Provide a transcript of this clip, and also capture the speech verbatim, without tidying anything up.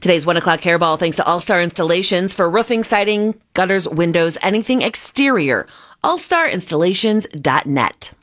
Today's one o'clock hairball thanks to All Star Installations for roofing, siding, gutters, windows, anything exterior. all star installations dot net.